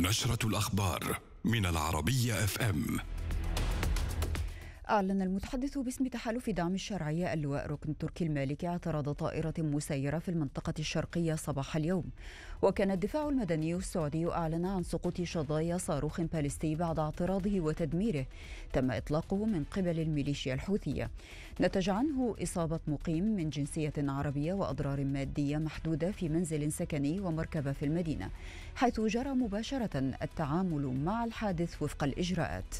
نشرة الأخبار من العربية FM. أعلن المتحدث باسم تحالف دعم الشرعية اللواء ركن التركي المالكي اعتراض طائرة مسيرة في المنطقة الشرقية صباح اليوم. وكان الدفاع المدني السعودي أعلن عن سقوط شظايا صاروخ باليستي بعد اعتراضه وتدميره تم إطلاقه من قبل الميليشيا الحوثية. نتج عنه إصابة مقيم من جنسية عربية وأضرار مادية محدودة في منزل سكني ومركبة في المدينة، حيث جرى مباشرة التعامل مع الحادث وفق الإجراءات.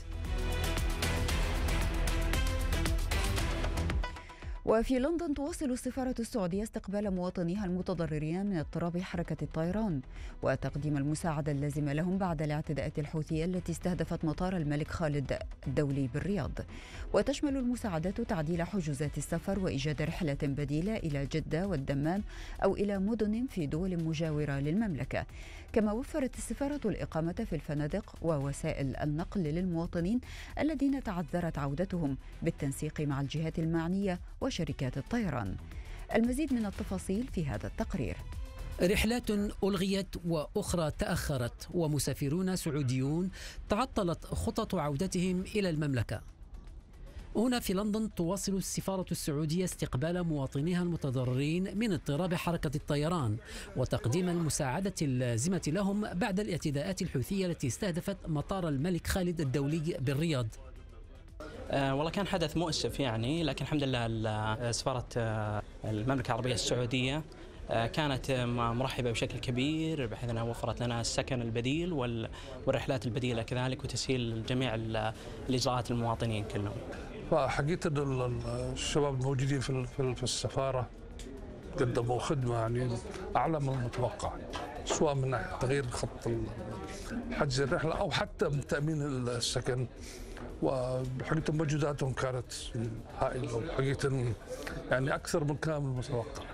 وفي لندن تواصل السفارة السعودية استقبال مواطنيها المتضررين من اضطراب حركة الطيران وتقديم المساعدة اللازمة لهم بعد الاعتداءات الحوثية التي استهدفت مطار الملك خالد الدولي بالرياض. وتشمل المساعدات تعديل حجوزات السفر وإيجاد رحلة بديلة إلى جدة والدمام أو إلى مدن في دول مجاورة للمملكة. كما وفرت السفارة الإقامة في الفنادق ووسائل النقل للمواطنين الذين تعذرت عودتهم بالتنسيق مع الجهات المعنية وشركات الطيران. المزيد من التفاصيل في هذا التقرير. رحلات ألغيت وأخرى تأخرت، ومسافرون سعوديون تعطلت خطط عودتهم إلى المملكة. هنا في لندن تواصل السفارة السعودية استقبال مواطنيها المتضررين من اضطراب حركة الطيران وتقديم المساعدة اللازمة لهم بعد الاعتداءات الحوثية التي استهدفت مطار الملك خالد الدولي بالرياض. والله كان حدث مؤسف يعني، لكن الحمد لله سفارة المملكة العربية السعودية كانت مرحبة بشكل كبير، بحيث أنها وفرت لنا السكن البديل والرحلات البديلة كذلك، وتسهيل جميع الإجراءات المواطنين كلهم. فحقيقة الشباب الموجودين في السفارة قدموا خدمة يعني أعلى من المتوقع، سواء من ناحية تغيير خط حجز الرحلة أو حتى من تأمين السكن. وحقيقة مجهوداتهم كانت هائلة، وحقيقة يعني أكثر من كان المتوقع.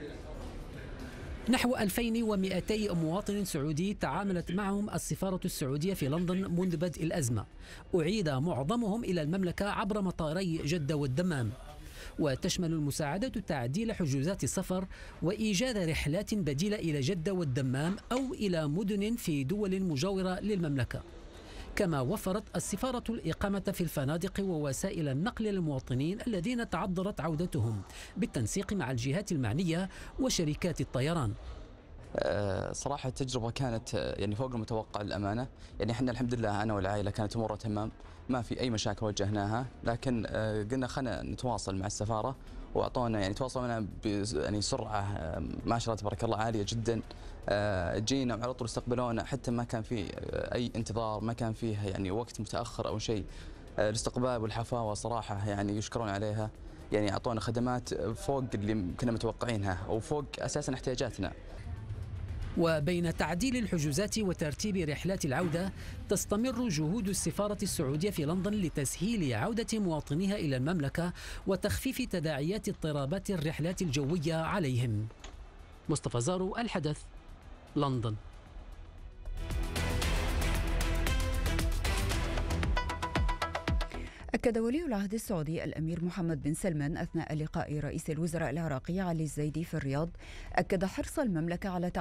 نحو 2200 مواطن سعودي تعاملت معهم السفارة السعودية في لندن منذ بدء الأزمة، أعيد معظمهم إلى المملكة عبر مطاري جدة والدمام. وتشمل المساعدة تعديل حجوزات السفر وإيجاد رحلات بديلة إلى جدة والدمام أو إلى مدن في دول مجاورة للمملكة. كما وفرت السفارة الإقامة في الفنادق ووسائل النقل للمواطنين الذين تعذرت عودتهم بالتنسيق مع الجهات المعنية وشركات الطيران. صراحة التجربة كانت يعني فوق المتوقع للأمانة. يعني احنا الحمد لله أنا والعائلة كانت أمورها تمام، ما في أي مشاكل واجهناها، لكن قلنا خلينا نتواصل مع السفارة، واعطونا يعني تواصلوا معنا يعني سرعة ما شاء الله تبارك الله عالية جدا. جينا وعلى طول استقبلونا، حتى ما كان في أي انتظار، ما كان فيه يعني وقت متأخر أو شيء. الاستقبال والحفاوة صراحة يعني يشكرون عليها، يعني أعطونا خدمات فوق اللي كنا متوقعينها وفوق أساسا احتياجاتنا. وبين تعديل الحجوزات وترتيب رحلات العودة، تستمر جهود السفارة السعودية في لندن لتسهيل عودة مواطنيها إلى المملكة وتخفيف تداعيات اضطرابات الرحلات الجوية عليهم. مصطفى زارو، الحدث، لندن. أكد ولي العهد السعودي الأمير محمد بن سلمان أثناء لقاء رئيس الوزراء العراقي علي الزيدي في الرياض، أكد حرص المملكة على